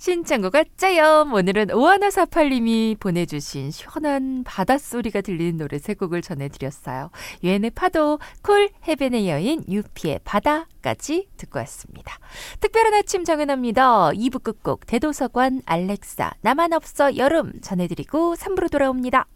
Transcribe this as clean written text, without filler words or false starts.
신청곡 짜요. 오늘은 5148님이 보내주신 시원한 바닷소리가 들리는 노래 세 곡을 전해드렸어요. 유엔의 파도, 쿨, 해변의 여인, 유피의 바다까지 듣고 왔습니다. 특별한 아침 정연합니다. 2부 끝곡 대도서관 알렉사 나만 없어 여름 전해드리고 3부로 돌아옵니다.